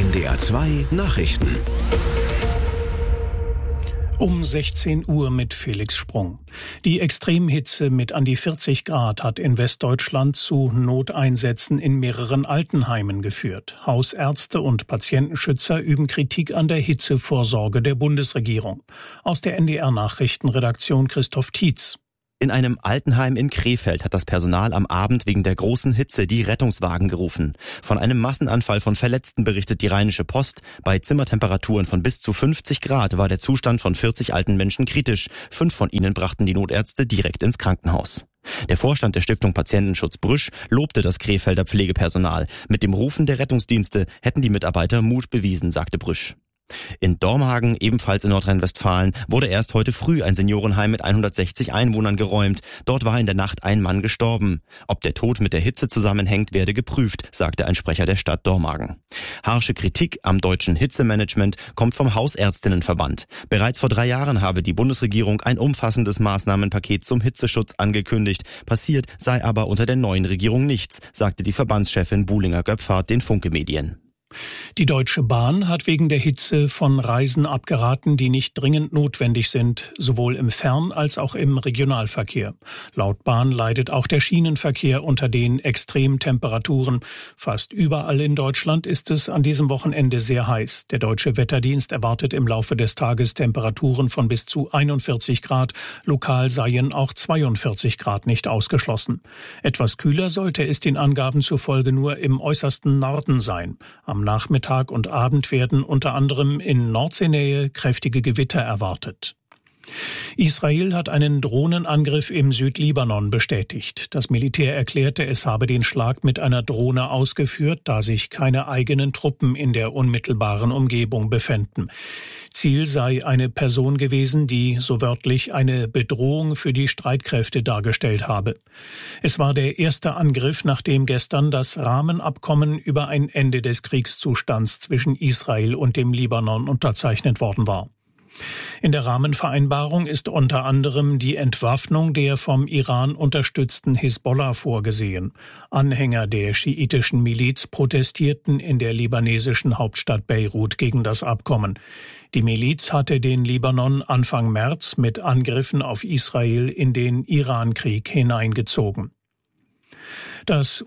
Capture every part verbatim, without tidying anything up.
N D R zwei Nachrichten. Um sechzehn Uhr mit Felix Sprung. Die Extremhitze mit an die vierzig Grad hat in Westdeutschland zu Noteinsätzen in mehreren Altenheimen geführt. Hausärzte und Patientenschützer üben Kritik an der Hitzevorsorge der Bundesregierung. Aus der N D R-Nachrichtenredaktion Christoph Tietz. In einem Altenheim in Krefeld hat das Personal am Abend wegen der großen Hitze die Rettungswagen gerufen. Von einem Massenanfall von Verletzten berichtet die Rheinische Post. Bei Zimmertemperaturen von bis zu fünfzig Grad war der Zustand von vierzig alten Menschen kritisch. Fünf von ihnen brachten die Notärzte direkt ins Krankenhaus. Der Vorstand der Stiftung Patientenschutz Brüsch lobte das Krefelder Pflegepersonal. Mit dem Rufen der Rettungsdienste hätten die Mitarbeiter Mut bewiesen, sagte Brüsch. In Dormagen, ebenfalls in Nordrhein-Westfalen, wurde erst heute früh ein Seniorenheim mit hundertsechzig Einwohnern geräumt. Dort war in der Nacht ein Mann gestorben. Ob der Tod mit der Hitze zusammenhängt, werde geprüft, sagte ein Sprecher der Stadt Dormagen. Harsche Kritik am deutschen Hitzemanagement kommt vom Hausärztinnenverband. Bereits vor drei Jahren habe die Bundesregierung ein umfassendes Maßnahmenpaket zum Hitzeschutz angekündigt. Passiert sei aber unter der neuen Regierung nichts, sagte die Verbandschefin Buhlinger-Göpfert den Funke-Medien. Die Deutsche Bahn hat wegen der Hitze von Reisen abgeraten, die nicht dringend notwendig sind, sowohl im Fern- als auch im Regionalverkehr. Laut Bahn leidet auch der Schienenverkehr unter den Extremtemperaturen. Fast überall in Deutschland ist es an diesem Wochenende sehr heiß. Der Deutsche Wetterdienst erwartet im Laufe des Tages Temperaturen von bis zu einundvierzig Grad. Lokal seien auch zweiundvierzig Grad nicht ausgeschlossen. Etwas kühler sollte es den Angaben zufolge nur im äußersten Norden sein. Am Nachmittag und Abend werden unter anderem in Nordseenähe kräftige Gewitter erwartet. Israel hat einen Drohnenangriff im Südlibanon bestätigt. Das Militär erklärte, es habe den Schlag mit einer Drohne ausgeführt, da sich keine eigenen Truppen in der unmittelbaren Umgebung befänden. Ziel sei eine Person gewesen, die, so wörtlich, eine Bedrohung für die Streitkräfte dargestellt habe. Es war der erste Angriff, nachdem gestern das Rahmenabkommen über ein Ende des Kriegszustands zwischen Israel und dem Libanon unterzeichnet worden war. In der Rahmenvereinbarung ist unter anderem die Entwaffnung der vom Iran unterstützten Hisbollah vorgesehen. Anhänger der schiitischen Miliz protestierten in der libanesischen Hauptstadt Beirut gegen das Abkommen. Die Miliz hatte den Libanon Anfang März mit Angriffen auf Israel in den Irankrieg hineingezogen. Das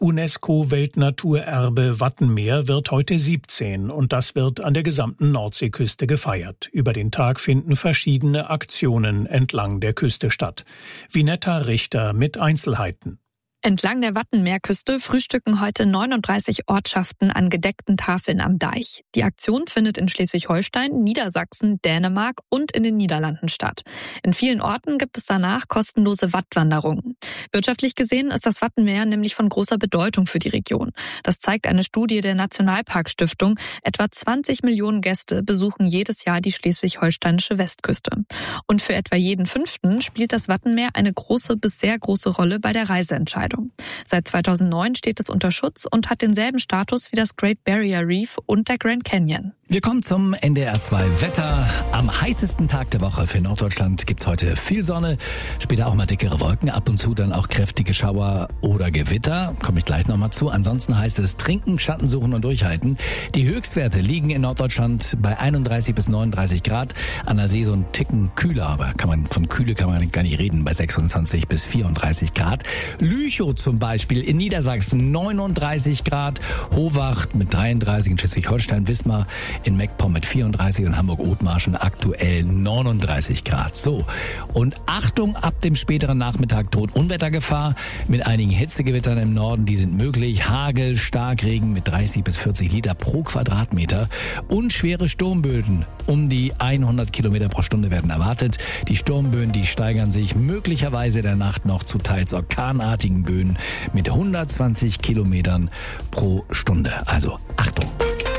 UNESCO-Weltnaturerbe Wattenmeer wird heute siebzehn und das wird an der gesamten Nordseeküste gefeiert. Über den Tag finden verschiedene Aktionen entlang der Küste statt. Vinetta Richter mit Einzelheiten. Entlang der Wattenmeerküste frühstücken heute neununddreißig Ortschaften an gedeckten Tafeln am Deich. Die Aktion findet in Schleswig-Holstein, Niedersachsen, Dänemark und in den Niederlanden statt. In vielen Orten gibt es danach kostenlose Wattwanderungen. Wirtschaftlich gesehen ist das Wattenmeer nämlich von großer Bedeutung für die Region. Das zeigt eine Studie der Nationalparkstiftung. Etwa zwanzig Millionen Gäste besuchen jedes Jahr die schleswig-holsteinische Westküste. Und für etwa jeden Fünften spielt das Wattenmeer eine große bis sehr große Rolle bei der Reiseentscheidung. Seit zweitausendneun steht es unter Schutz und hat denselben Status wie das Great Barrier Reef und der Grand Canyon. Wir kommen zum N D R zwei Wetter. Am heißesten Tag der Woche für Norddeutschland gibt's heute viel Sonne, später auch mal dickere Wolken, ab und zu dann auch kräftige Schauer oder Gewitter. Komme ich gleich nochmal zu. Ansonsten heißt es trinken, Schatten suchen und durchhalten. Die Höchstwerte liegen in Norddeutschland bei einunddreißig bis neununddreißig Grad. An der See so ein Ticken kühler, aber kann man von Kühle kann man gar nicht reden, bei sechsundzwanzig bis vierunddreißig Grad. Lüchow zum Beispiel in Niedersachsen neununddreißig Grad. Hovacht mit dreiunddreißig, in Schleswig-Holstein, Wismar in MacPom mit vierunddreißig und Hamburg-Othmarschen aktuell neununddreißig Grad. So, und Achtung, ab dem späteren Nachmittag droht Unwettergefahr mit einigen Hitzegewittern im Norden, die sind möglich. Hagel, Starkregen mit dreißig bis vierzig Liter pro Quadratmeter und schwere Sturmböen um die hundert Kilometer pro Stunde werden erwartet. Die Sturmböen, die steigern sich möglicherweise in der Nacht noch zu teils orkanartigen Böen mit hundertzwanzig Kilometern pro Stunde. Also Achtung!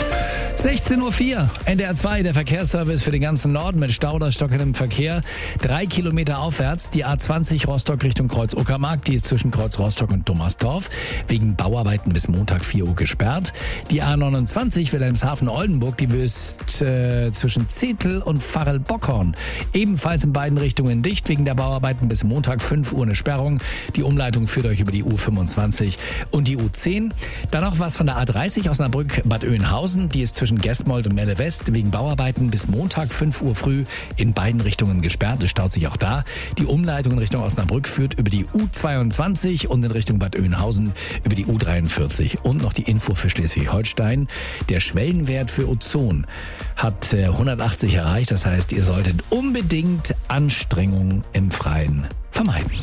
sechzehn Uhr vier, N D R zwei, der Verkehrsservice für den ganzen Norden mit Stau oder stockendem Verkehr. Drei Kilometer aufwärts, die A zwanzig Rostock Richtung Kreuz-Uckermark, die ist zwischen Kreuz-Rostock und Dummersdorf, wegen Bauarbeiten bis Montag vier Uhr gesperrt. Die A neunundzwanzig Wilhelmshaven-Oldenburg, die ist äh, zwischen Zetel und Varel-Bockhorn, ebenfalls in beiden Richtungen dicht, wegen der Bauarbeiten bis Montag fünf Uhr eine Sperrung. Die Umleitung führt euch über die U fünfundzwanzig und die U zehn. Dann noch was von der A dreißig Osnabrück-Bad Oeynhausen, die ist zwischen zwischen Gesmold und Melle West wegen Bauarbeiten bis Montag fünf Uhr früh in beiden Richtungen gesperrt. Es staut sich auch da. Die Umleitung in Richtung Osnabrück führt über die U zweiundzwanzig und in Richtung Bad Oeynhausen über die U dreiundvierzig. Und noch die Info für Schleswig-Holstein. Der Schwellenwert für Ozon hat hundertachtzig erreicht. Das heißt, ihr solltet unbedingt Anstrengungen im Freien vermeiden.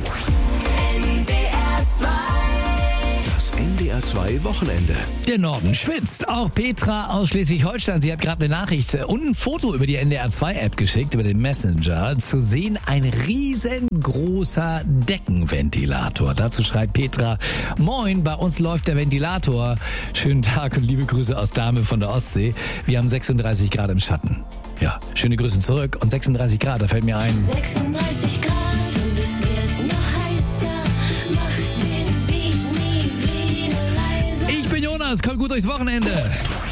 Das N D R zwei Wochenende. Der Norden schwitzt. Auch Petra aus Schleswig-Holstein. Sie hat gerade eine Nachricht und ein Foto über die N D R zwei App geschickt, über den Messenger. Zu sehen ein riesengroßer Deckenventilator. Dazu schreibt Petra: Moin, bei uns läuft der Ventilator. Schönen Tag und liebe Grüße aus Dahme von der Ostsee. Wir haben sechsunddreißig Grad im Schatten. Ja, schöne Grüße zurück. Und sechsunddreißig Grad, da fällt mir ein. sechsunddreißig Grad und es wird noch heißer. Macht den Beat nie wieder leiser. Ich bin Jonas, kommt gut durchs Wochenende.